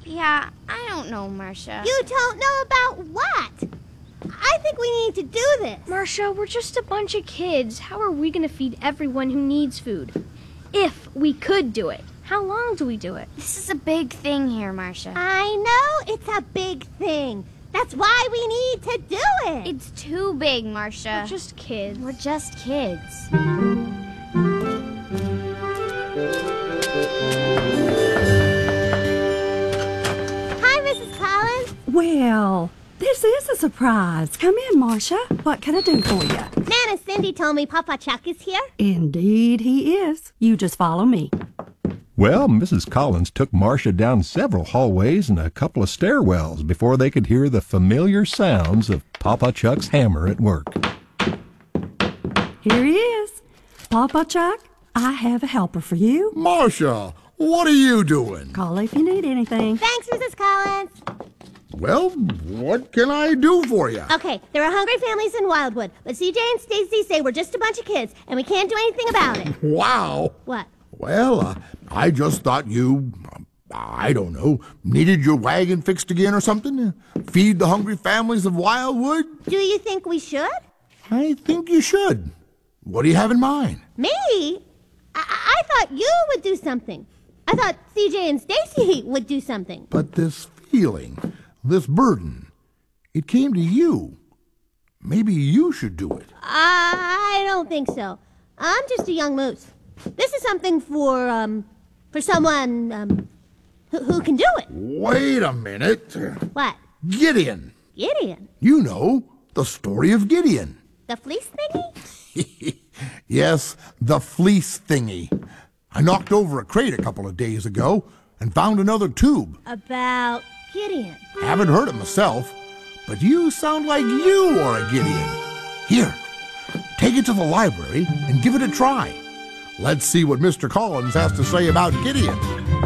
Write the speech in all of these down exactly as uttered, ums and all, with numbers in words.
Yeah, I don't know, Marcia. You don't know about what? I think we need to do this. Marcia, we're just a bunch of kids. How are we going to feed everyone who needs food? If we could do it. How long do we do it? This is a big thing here, Marcia. I know it's a big thing. That's why we need to do it. It's too big, Marcia. We're just kids. We're just kids. Hi, Missus Collins. Well, this is a surprise. Come in, Marcia. What can I do for you? Nana Cindy told me Papa Chuck is here. Indeed he is. You just follow me. Well, Missus Collins took Marcia down several hallways and a couple of stairwells before they could hear the familiar sounds of Papa Chuck's hammer at work. Here he is. Papa Chuck, I have a helper for you. Marcia, what are you doing? Call if you need anything. Thanks, Missus Collins. Well, what can I do for you? Okay, there are hungry families in Wildwood, but C J and Stacy say we're just a bunch of kids, and we can't do anything about it. Wow. What? Well, uh, I just thought you, uh, I don't know, needed your wagon fixed again or something? Feed the hungry families of Wildwood? Do you think we should? I think you should. What do you have in mind? Me? I, I thought you would do something. I thought C J and Stacy would do something. But this feeling, this burden, it came to you. Maybe you should do it. I don't think so. I'm just a young moose. This is something for, um, for someone, um, who, who can do it. Wait a minute. What? Gideon. Gideon? You know, the story of Gideon. The fleece thingy? Yes, the fleece thingy. I knocked over a crate a couple of days ago and found another tube. About Gideon. Haven't heard it myself, but you sound like you are a Gideon. Here, take it to the library and give it a try. Let's see what Mister Collins has to say about Gideon.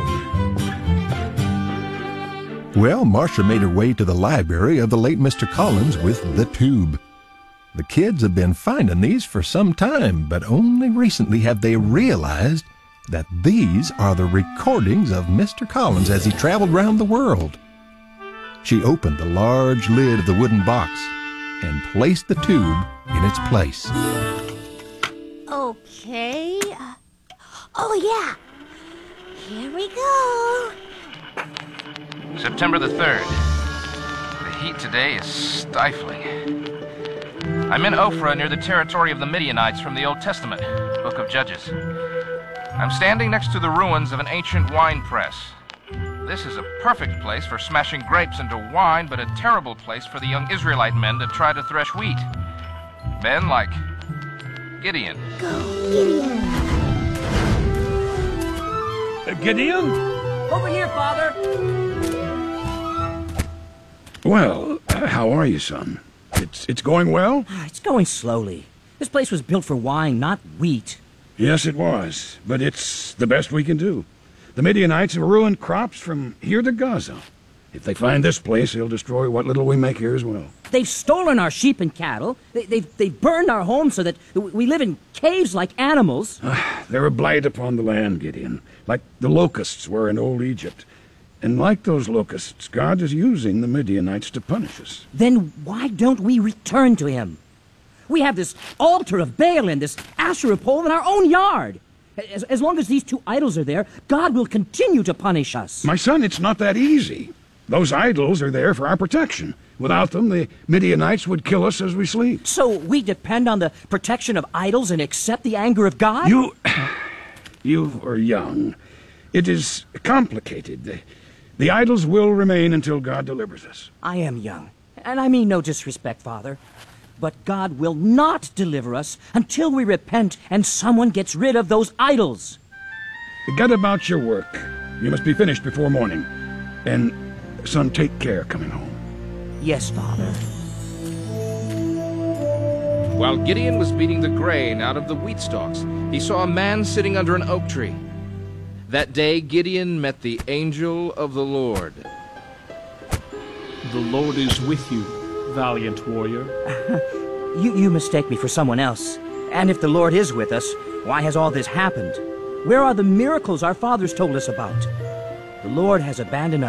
Well, Marcia made her way to the library of the late Mister Collins with the tube. The kids have been finding these for some time, but only recently have they realized that these are the recordings of Mister Collins as he traveled around the world. She opened the large lid of the wooden box and placed the tube in its place. Okay. Uh, oh, yeah. Here we go. September the third. The heat today is stifling. I'm in Ophrah near the territory of the Midianites from the Old Testament, Book of Judges. I'm standing next to the ruins of an ancient wine press. This is a perfect place for smashing grapes into wine, but a terrible place for the young Israelite men to try to thresh wheat. Men like Gideon. Go, Gideon. Uh, Gideon? Over here, Father. Well, uh, how are you, son? It's it's going well? It's going slowly. This place was built for wine, not wheat. Yes, it was, but it's the best we can do. The Midianites have ruined crops from here to Gaza. If they find this place, they'll destroy what little we make here as well. They've stolen our sheep and cattle. They, they've, they've burned our homes so that we live in caves like animals. They're a blight upon the land, Gideon, like the locusts were in old Egypt. And like those locusts, God is using the Midianites to punish us. Then why don't we return to him? We have this altar of Baal and this Asherah pole in our own yard. As, as long as these two idols are there, God will continue to punish us. My son, it's not that easy. Those idols are there for our protection. Without them, the Midianites would kill us as we sleep. So we depend on the protection of idols and accept the anger of God? You... you are young. It is complicated. The, the idols will remain until God delivers us. I am young, and I mean no disrespect, Father. But God will not deliver us until we repent and someone gets rid of those idols. Get about your work. You must be finished before morning. And, son, take care coming home. Yes, Father. While Gideon was beating the grain out of the wheat stalks, he saw a man sitting under an oak tree. That day Gideon met the angel of the Lord. The Lord is with you, valiant warrior. you, you mistake me for someone else. And if the Lord is with us, why has all this happened? Where are the miracles our fathers told us about? The Lord has abandoned us.